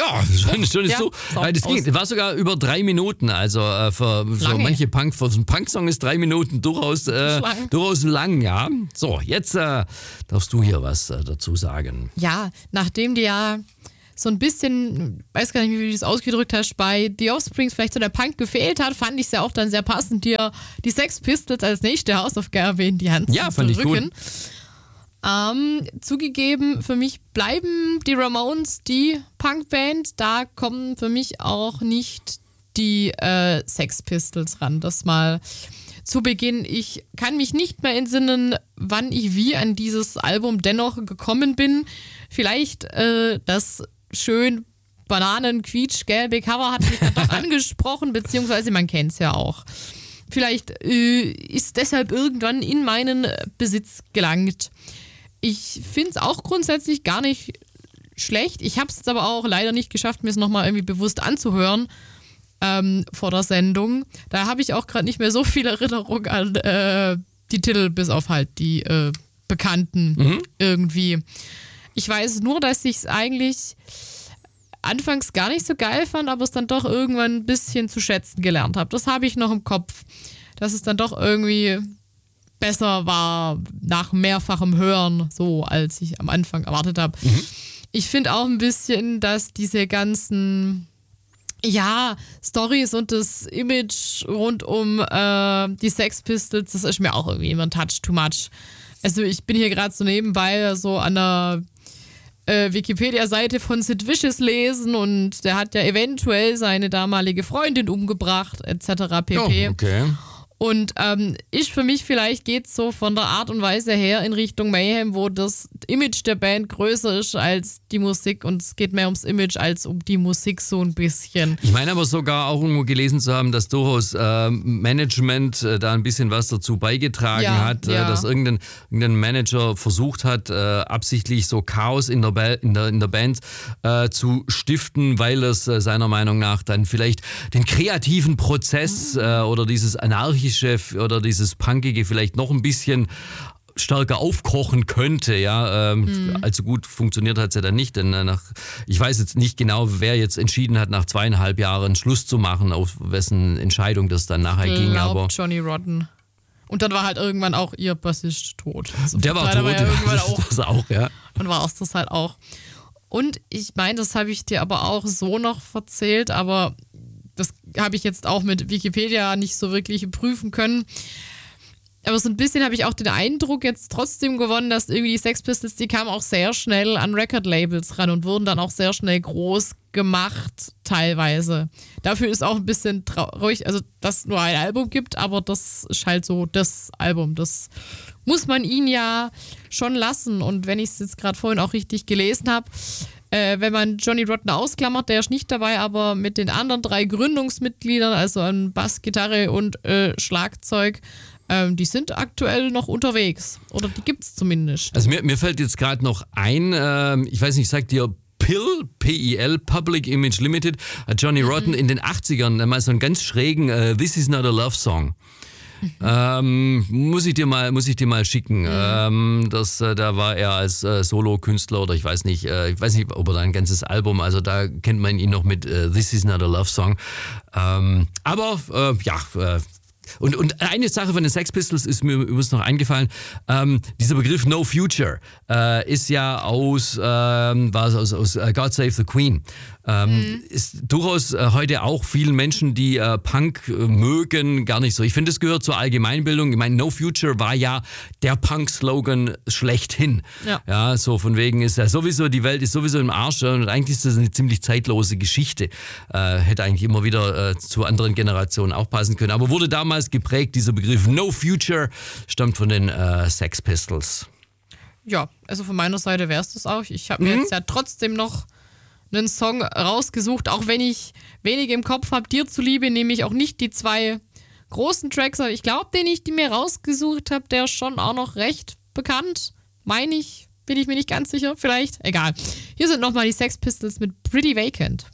Ja, schon ist so. Das war sogar über 3 Minuten. Also für so manche für so einen Punk-Song ist 3 Minuten durchaus lang, ja. So, jetzt darfst du hier was dazu sagen. Ja, nachdem die ja so ein bisschen, weiß gar nicht, wie du das ausgedrückt hast, bei The Offspring vielleicht so der Punk gefehlt hat, fand ich es ja auch dann sehr passend, dir die Sex Pistols als nächste Hausaufgabe in die Hand zu drücken. Ja, fand ich gut. Zugegeben, für mich bleiben die Ramones die Punkband. Da kommen für mich auch nicht die Sex Pistols ran. Das mal zu Beginn. Ich kann mich nicht mehr entsinnen, wann ich wie an dieses Album dennoch gekommen bin. Vielleicht das schön Bananen-quietsch-gelbe Cover hat mich dann doch angesprochen, beziehungsweise man kennt es ja auch. Vielleicht ist deshalb irgendwann in meinen Besitz gelangt. Ich finde es auch grundsätzlich gar nicht schlecht. Ich habe es jetzt aber auch leider nicht geschafft, mir es nochmal irgendwie bewusst anzuhören vor der Sendung. Da habe ich auch gerade nicht mehr so viel Erinnerung an die Titel, bis auf halt die bekannten irgendwie. Ich weiß nur, dass ich es eigentlich anfangs gar nicht so geil fand, aber es dann doch irgendwann ein bisschen zu schätzen gelernt habe. Das habe ich noch im Kopf, dass es dann doch irgendwie besser war nach mehrfachem Hören, so als ich am Anfang erwartet habe. Ich finde auch ein bisschen, dass diese ganzen Storys und das Image rund um die Sex Pistols, das ist mir auch irgendwie immer ein Touch too much. Also ich bin hier gerade so nebenbei so an der Wikipedia-Seite von Sid Vicious lesen und der hat ja eventuell seine damalige Freundin umgebracht, etc. pp. Oh, okay. Und für mich vielleicht geht es so von der Art und Weise her in Richtung Mayhem, wo das Image der Band größer ist als die Musik und es geht mehr ums Image als um die Musik so ein bisschen. Ich meine aber sogar auch irgendwo gelesen zu haben, dass durchaus Management da ein bisschen was dazu beigetragen hat, dass irgendein Manager versucht hat, absichtlich so Chaos in der Band zu stiften, weil es seiner Meinung nach dann vielleicht den kreativen Prozess oder dieses anarchische oder dieses Punkige vielleicht noch ein bisschen stärker aufkochen könnte, ja. Allzu gut funktioniert hat es ja dann nicht, denn ich weiß jetzt nicht genau, wer jetzt entschieden hat, nach 2,5 Jahren Schluss zu machen, auf wessen Entscheidung das dann nachher ging. Aber Johnny Rotten. Und dann war halt irgendwann auch ihr Bassist tot. Also der war tot, das auch, ja. Dann war es das halt auch. Und ich meine, das habe ich dir aber auch so noch erzählt, aber das habe ich jetzt auch mit Wikipedia nicht so wirklich prüfen können. Aber so ein bisschen habe ich auch den Eindruck jetzt trotzdem gewonnen, dass irgendwie die Sex Pistols, die kamen auch sehr schnell an Record-Labels ran und wurden dann auch sehr schnell groß gemacht, teilweise. Dafür ist auch ein bisschen traurig, also dass es nur ein Album gibt, aber das ist halt so das Album. Das muss man ihnen ja schon lassen. Und wenn ich es jetzt gerade vorhin auch richtig gelesen habe, wenn man Johnny Rotten ausklammert, der ist nicht dabei, aber mit den anderen 3 Gründungsmitgliedern, also an Bass, Gitarre und Schlagzeug, die sind aktuell noch unterwegs. Oder die gibt es zumindest. Also mir fällt jetzt gerade noch ein, ich weiß nicht, sagt dir PIL, P-I-L, Public Image Limited, hat Johnny Rotten in den 80ern mal so einen ganz schrägen This Is Not a Love Song. Muss ich dir mal schicken. Da war er als Solo-Künstler oder ich weiß nicht, ob er da ein ganzes Album, also da kennt man ihn noch mit This Is Not a Love Song. Und eine Sache von den Sex Pistols ist mir übrigens noch eingefallen. Dieser Begriff No Future ist ja aus God Save the Queen. Ist durchaus heute auch vielen Menschen, die Punk mögen, gar nicht so. Ich finde, es gehört zur Allgemeinbildung. Ich meine, No Future war ja der Punk-Slogan schlechthin. Ja, so von wegen ist ja sowieso, die Welt ist sowieso im Arsch und eigentlich ist das eine ziemlich zeitlose Geschichte. Hätte eigentlich immer wieder zu anderen Generationen auch passen können. Aber wurde damals geprägt, dieser Begriff No Future stammt von den Sex Pistols. Ja, also von meiner Seite wäre es das auch. Ich habe mir jetzt ja trotzdem noch einen Song rausgesucht, auch wenn ich wenig im Kopf habe. Dir zuliebe nehme ich auch nicht die 2 großen Tracks, aber ich glaube, den ich mir rausgesucht habe, der ist schon auch noch recht bekannt. Meine ich, bin ich mir nicht ganz sicher, vielleicht. Egal. Hier sind nochmal die Sex Pistols mit Pretty Vacant.